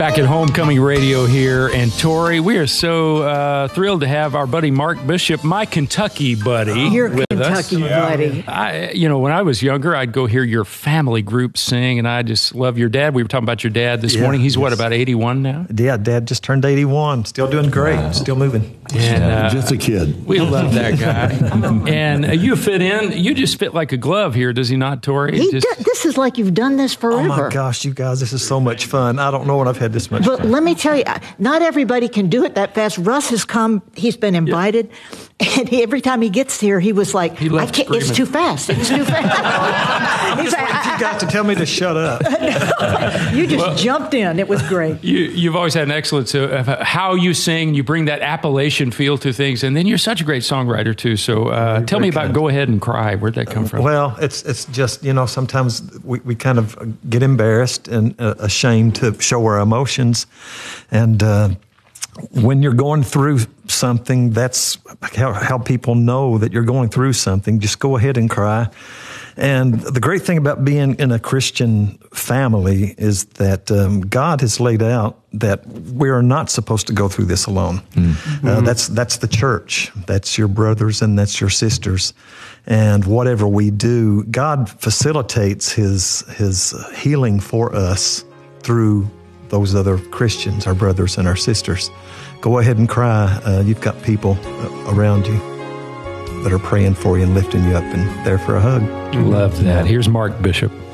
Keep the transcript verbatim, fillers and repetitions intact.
Back at Homecoming Radio here, and Tori, we are so uh, thrilled to have our buddy Mark Bishop, my Kentucky buddy, Your with Kentucky us. buddy. I, you know, when I was younger, I'd go hear your family group sing, and I just love your dad. We were talking about your dad this Yeah, morning. He's yes. what, about eighty-one now? Yeah, Dad just turned eighty-one. Still doing great. Wow. Still moving. And uh, Just a kid. we love that guy. And uh, you fit in. You just fit like a glove here, does he not, Tori? He just, do, this is like you've done this Oh forever. my gosh, you guys, this is so much fun. I don't know when I've had this much But fun. let me tell you, not everybody can do it that fast. Russ has come, he's been invited, and he, every time he gets here, he was like, He I left can't, it's screaming. too fast. It's too fast. He's like, You got to tell me to shut up. you just jumped in. It was great. You, you've always had an excellence of how you sing. You bring that Appalachian feel to things, and then you're such a great songwriter too. So, uh, tell me about kind. "Go Ahead and Cry." Where'd that come from? Well, it's it's just, you know, sometimes we, we kind of get embarrassed and uh, ashamed to show our emotions. And uh, when you're going through something, that's how, how people know that you're going through something. Just go ahead and cry. And the great thing about being in a Christian family is that um, God has laid out that we are not supposed to go through this alone. Mm-hmm. Uh, that's that's the church. That's your brothers and that's your sisters. And whatever we do, God facilitates His His healing for us through those other Christians, our brothers and our sisters. Go ahead and cry. Uh, you've got people uh, around you that are praying for you and lifting you up and there for a hug. Love that. Here's Mark Bishop.